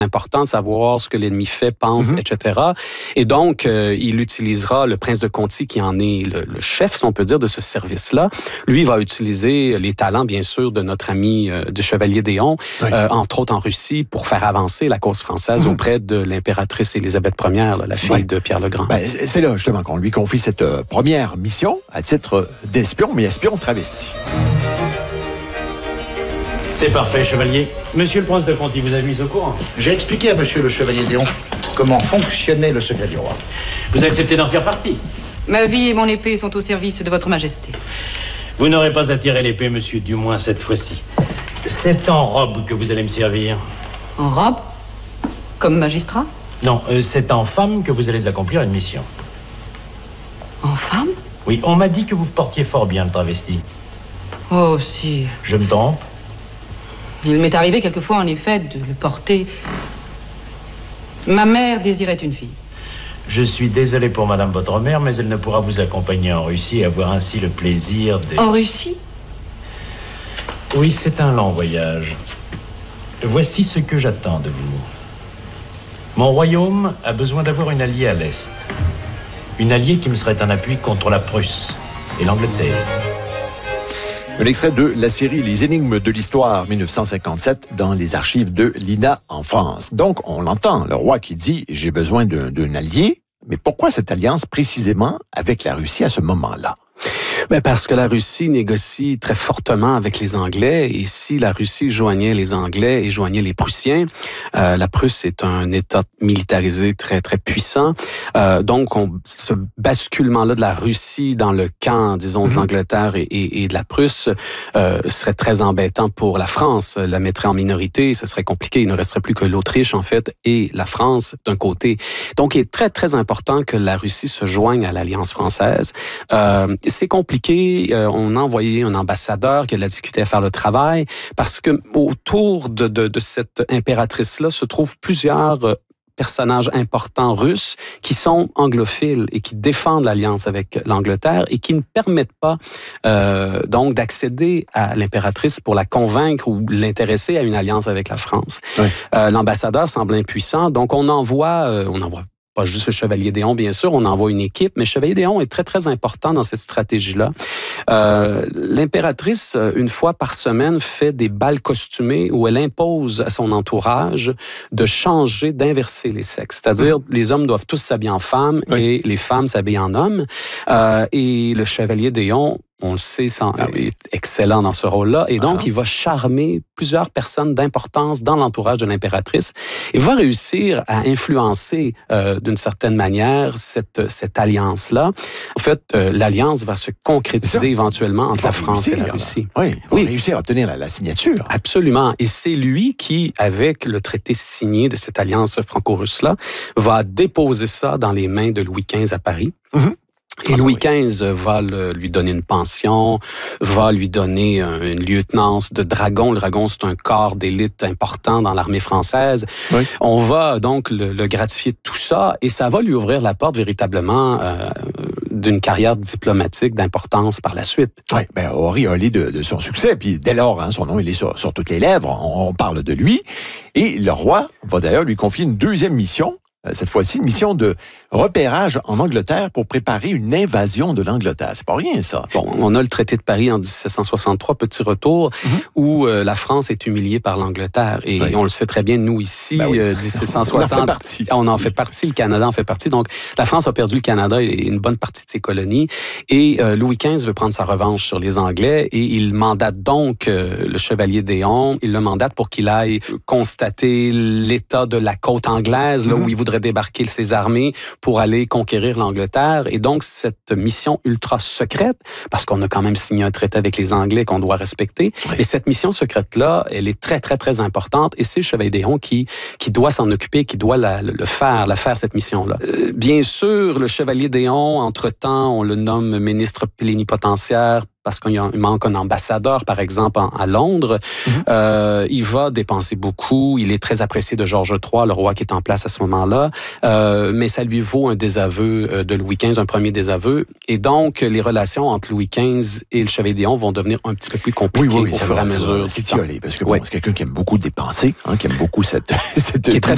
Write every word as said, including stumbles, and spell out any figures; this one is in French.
important de savoir ce que l'ennemi fait, pense, mm-hmm. et cetera. Et donc, euh, il utilisera le prince de Conti, qui en est le, le chef, si on peut dire, de ce service-là. Lui, il va utiliser les talents, bien sûr, de notre ami euh, du chevalier d'Éon, oui. euh, entre autres en Russie, pour faire avancer la cause française mm-hmm. auprès de l'impératrice Élisabeth Première, là, la fille oui. de Pierre le Grand. Ben, c'est là, justement, qu'on lui confie cette euh, première mission à titre d'espion, mais espion travesti. C'est parfait, chevalier. Monsieur le prince de Conti, vous avez mis au courant? J'ai expliqué à monsieur le chevalier d'Éon comment fonctionnait le secret du roi. Vous acceptez d'en faire partie? Ma vie et mon épée sont au service de votre majesté. Vous n'aurez pas à tirer l'épée, monsieur, du moins cette fois-ci. C'est en robe que vous allez me servir. En robe? Comme magistrat? Non, euh, c'est en femme que vous allez accomplir une mission. En femme? Oui, on m'a dit que vous portiez fort bien le travesti. Oh, si. Je me trompe? Il m'est arrivé quelquefois, en effet, de le porter. Ma mère désirait une fille. Je suis désolé pour madame votre mère, mais elle ne pourra vous accompagner en Russie et avoir ainsi le plaisir de... En Russie? Oui, c'est un long voyage. Voici ce que j'attends de vous. Mon royaume a besoin d'avoir une alliée à l'Est. Une alliée qui me serait un appui contre la Prusse et l'Angleterre. Un extrait de la série Les énigmes de l'histoire mille neuf cent cinquante-sept dans les archives de l'I N A en France. Donc, on l'entend, le roi qui dit « j'ai besoin d'un, d'un allié ». Mais pourquoi cette alliance précisément avec la Russie à ce moment-là? Ben parce que la Russie négocie très fortement avec les Anglais, et si la Russie joignait les Anglais et joignait les Prussiens, euh, la Prusse est un État militarisé très très puissant. Euh, donc, on, ce basculement-là de la Russie dans le camp, disons, de l'Angleterre et, et, et de la Prusse euh, serait très embêtant pour la France. La mettrait en minorité, ce serait compliqué. Il ne resterait plus que l'Autriche, en fait, et la France d'un côté. Donc, il est très très important que la Russie se joigne à l'Alliance française. Euh, c'est compliqué. Euh, on a envoyé un ambassadeur qui a discuté à faire le travail parce que autour de, de, de cette impératrice-là se trouvent plusieurs euh, personnages importants russes qui sont anglophiles et qui défendent l'alliance avec l'Angleterre et qui ne permettent pas euh, donc d'accéder à l'impératrice pour la convaincre ou l'intéresser à une alliance avec la France. Oui. Euh, l'ambassadeur semble impuissant, donc on envoie, euh, on envoie pas juste le chevalier d'Éon, bien sûr, on envoie une équipe, mais le chevalier d'Éon est très, très important dans cette stratégie-là. Euh, l'impératrice, une fois par semaine, fait des bals costumés où elle impose à son entourage de changer, d'inverser les sexes. C'est-à-dire, mmh. les hommes doivent tous s'habiller en femmes oui. et les femmes s'habillent en hommes. Euh, et le chevalier d'Éon, on le sait, sans, ah oui. est excellent dans ce rôle-là. Et donc, ah. il va charmer plusieurs personnes d'importance dans l'entourage de l'impératrice et va réussir à influencer euh, d'une certaine manière cette, cette alliance-là. En fait, euh, l'alliance va se concrétiser éventuellement entre la France réussir, et la Russie. Oui, il va oui. réussir à obtenir la, la signature. Absolument. Et c'est lui qui, avec le traité signé de cette alliance franco-russe-là, va déposer ça dans les mains de Louis quinze à Paris. Mm-hmm. Et Louis quinze va le, lui donner une pension, va lui donner un, une lieutenance de dragon. Le dragon, c'est un corps d'élite important dans l'armée française. Oui. On va donc le, le gratifier de tout ça et ça va lui ouvrir la porte véritablement euh, d'une carrière diplomatique d'importance par la suite. Oui, ben auréolé de, de son succès. Puis dès lors, hein, son nom il est sur, sur toutes les lèvres. On, on parle de lui. Et le roi va d'ailleurs lui confier une deuxième mission. Cette fois-ci, une mission de repérage en Angleterre pour préparer une invasion de l'Angleterre. C'est pas rien, ça. Bon, on a le traité de Paris en dix-sept cent soixante-trois, petit retour, mm-hmm. où euh, la France est humiliée par l'Angleterre. Et oui. on le sait très bien, nous ici, ben oui. euh, dix-sept cent soixante, on en fait partie. On en fait partie, le Canada en fait partie. Donc, la France a perdu le Canada et une bonne partie de ses colonies. Et euh, Louis quinze veut prendre sa revanche sur les Anglais et il mandate donc euh, le chevalier d'Éon, il le mandate pour qu'il aille constater l'état de la côte anglaise, là mm-hmm. où il voudrait débarquer ses armées pour aller conquérir l'Angleterre. Et donc, cette mission ultra secrète, parce qu'on a quand même signé un traité avec les Anglais qu'on doit respecter, oui. et cette mission secrète-là, elle est très, très, très importante et c'est le chevalier d'Éon qui, qui doit s'en occuper, qui doit la, le faire, la faire, cette mission-là. Euh, bien sûr, le chevalier d'Éon, entre-temps, on le nomme ministre plénipotentiaire parce qu'il manque un ambassadeur, par exemple, en, à Londres. Mm-hmm. Euh, il va dépenser beaucoup. Il est très apprécié de Georges trois, le roi qui est en place à ce moment-là. Euh, mais ça lui vaut un désaveu de Louis quinze, un premier désaveu. Et donc, les relations entre Louis quinze et le chevalier d'Éon vont devenir un petit peu plus compliquées oui, oui, oui, au fur et à mesure. C'est tiolé, parce que bon, ouais. c'est quelqu'un qui aime beaucoup dépenser, hein, qui aime beaucoup cette, cette qui est très